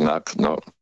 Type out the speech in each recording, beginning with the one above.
jednak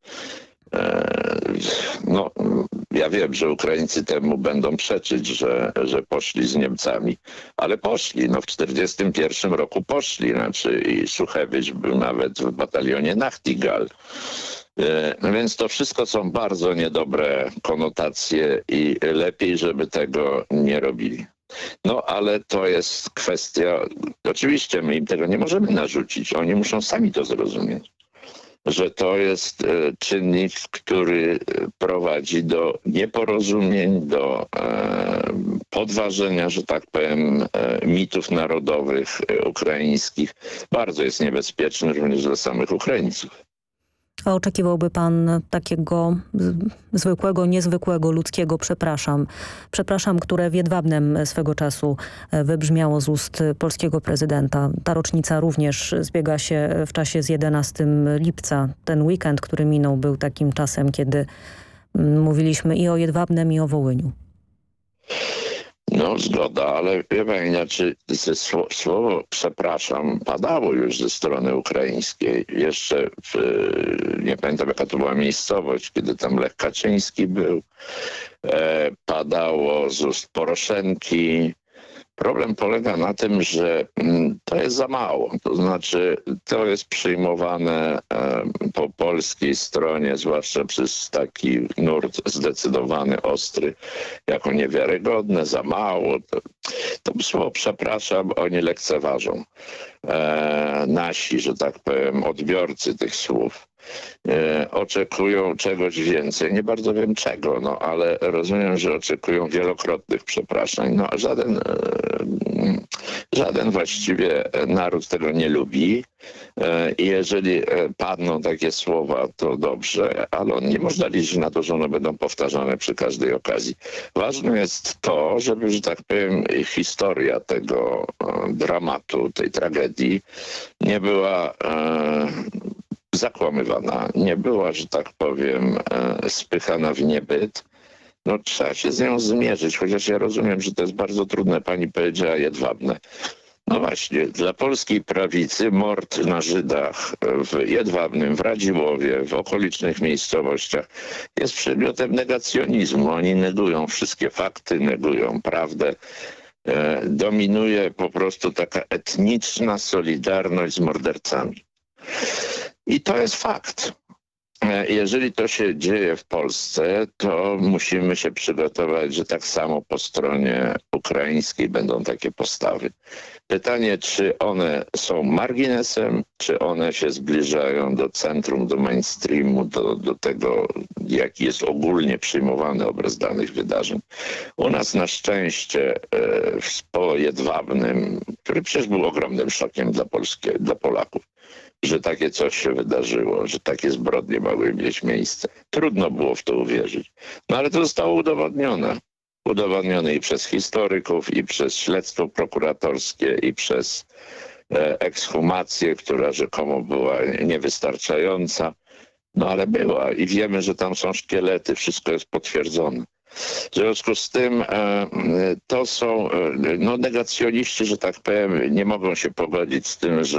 no, ja wiem, że Ukraińcy temu będą przeczyć, że poszli z Niemcami, ale poszli. No w 1941 roku poszli. Znaczy i Szuchewicz był nawet w batalionie Nachtigal. Więc to wszystko są bardzo niedobre konotacje i lepiej, żeby tego nie robili. No ale to jest kwestia, oczywiście my im tego nie możemy narzucić, oni muszą sami to zrozumieć, że to jest czynnik, który prowadzi do nieporozumień, do podważenia, że tak powiem, mitów narodowych ukraińskich. Bardzo jest niebezpieczny również dla samych Ukraińców. A oczekiwałby pan takiego zwykłego, niezwykłego, ludzkiego przepraszam, które w Jedwabnem swego czasu wybrzmiało z ust polskiego prezydenta. Ta rocznica również zbiega się w czasie z 11 lipca. Ten weekend, który minął, był takim czasem, kiedy mówiliśmy i o Jedwabnem, i o Wołyniu. No zgoda, ale wie pani, znaczy słowo przepraszam padało już ze strony ukraińskiej. Jeszcze nie pamiętam jaka to była miejscowość, kiedy tam Lech Kaczyński był. Padało z ust Poroszenki. Problem polega na tym, że to jest za mało. To znaczy to jest przyjmowane po polskiej stronie, zwłaszcza przez taki nurt zdecydowany, ostry, jako niewiarygodne, za mało. To słowo przepraszam, oni lekceważą. Nasi, że tak powiem, odbiorcy tych słów. Oczekują czegoś więcej. Nie bardzo wiem czego, no ale rozumiem, że oczekują wielokrotnych przepraszań. No a żaden właściwie naród tego nie lubi. I jeżeli padną takie słowa, to dobrze, ale nie można liczyć na to, że one będą powtarzane przy każdej okazji. Ważne jest to, żeby, że tak powiem, historia tego dramatu, tej tragedii nie była zakłamywana, nie była, że tak powiem, spychana w niebyt. No trzeba się z nią zmierzyć, chociaż ja rozumiem, że to jest bardzo trudne. Pani powiedziała Jedwabne. No właśnie, dla polskiej prawicy mord na Żydach w Jedwabnym, w Radziłowie, w okolicznych miejscowościach jest przedmiotem negacjonizmu. Oni negują wszystkie fakty, negują prawdę. Dominuje po prostu taka etniczna solidarność z mordercami. I to jest fakt. Jeżeli to się dzieje w Polsce, to musimy się przygotować, że tak samo po stronie ukraińskiej będą takie postawy. Pytanie, czy one są marginesem, czy one się zbliżają do centrum, do mainstreamu, do tego, jaki jest ogólnie przyjmowany obraz danych wydarzeń. U nas na szczęście po Jedwabnym, który przecież był ogromnym szokiem dla Polaków, że takie coś się wydarzyło, że takie zbrodnie mogły mieć miejsce. Trudno było w to uwierzyć. No ale to zostało udowodnione. Udowodnione i przez historyków, i przez śledztwo prokuratorskie, i przez ekshumację, która rzekomo była niewystarczająca. No ale była i wiemy, że tam są szkielety, wszystko jest potwierdzone. W związku z tym to są negacjoniści, że tak powiem, nie mogą się pogodzić z tym,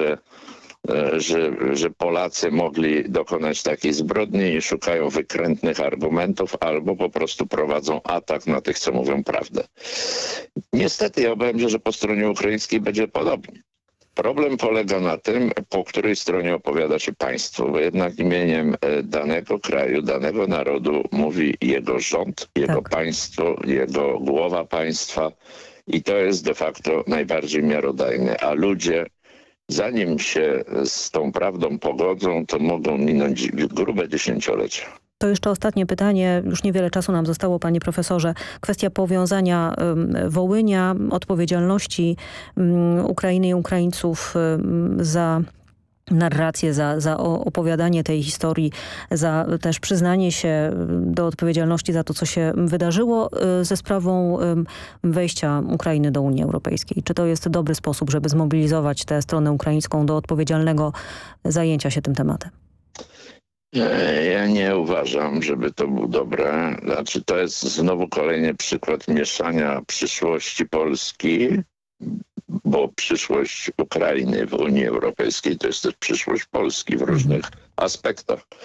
że Polacy mogli dokonać takiej zbrodni i szukają wykrętnych argumentów albo po prostu prowadzą atak na tych, co mówią prawdę. Niestety ja obawiam się, że po stronie ukraińskiej będzie podobnie. Problem polega na tym, po której stronie opowiada się państwo, bo jednak imieniem danego kraju, danego narodu mówi jego rząd, jego państwo, jego głowa państwa i to jest de facto najbardziej miarodajne, a ludzie zanim się z tą prawdą pogodzą, to mogą minąć grube dziesięciolecia. To jeszcze ostatnie pytanie, już niewiele czasu nam zostało, panie profesorze. Kwestia powiązania Wołynia, odpowiedzialności Ukrainy i Ukraińców za narrację, za opowiadanie tej historii, za też przyznanie się do odpowiedzialności za to, co się wydarzyło ze sprawą wejścia Ukrainy do Unii Europejskiej. Czy to jest dobry sposób, żeby zmobilizować tę stronę ukraińską do odpowiedzialnego zajęcia się tym tematem? Ja nie uważam, żeby to było dobre. Znaczy, to jest znowu kolejny przykład mieszania przyszłości Polski, bo przyszłość Ukrainy w Unii Europejskiej to jest też przyszłość Polski w różnych aspektach.